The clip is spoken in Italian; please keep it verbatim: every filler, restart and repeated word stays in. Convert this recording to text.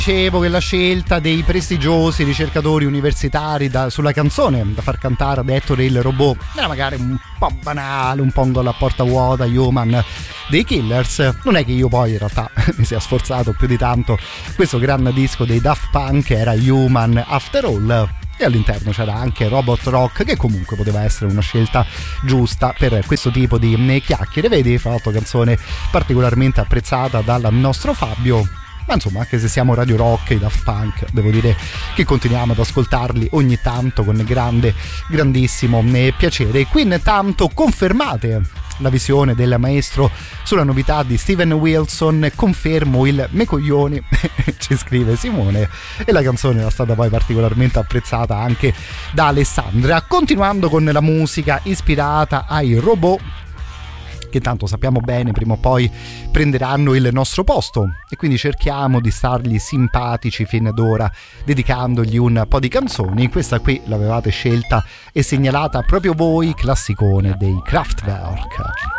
Dicevo che la scelta dei prestigiosi ricercatori universitari da, sulla canzone da far cantare ad Ettore il robot era magari un po' banale, un po' con la porta vuota, Human dei Killers. Non è che io poi in realtà mi sia sforzato più di tanto. Questo gran disco dei Daft Punk era Human After All, e all'interno c'era anche Robot Rock, che comunque poteva essere una scelta giusta per questo tipo di chiacchiere. Vedi, fra l'altro canzone particolarmente apprezzata dal nostro Fabio. Ma insomma, anche se siamo Radio Rock, i Daft Punk, devo dire che continuiamo ad ascoltarli ogni tanto con grande, grandissimo piacere. Qui intanto confermate la visione del maestro sulla novità di Steven Wilson, confermo il me coglioni, ci scrive Simone, e la canzone era stata poi particolarmente apprezzata anche da Alessandra. Continuando con la musica ispirata ai robot, che tanto sappiamo bene prima o poi prenderanno il nostro posto, e quindi cerchiamo di stargli simpatici fin d'ora dedicandogli un po' di canzoni. Questa qui l'avevate scelta e segnalata proprio voi, classicone dei Kraftwerk.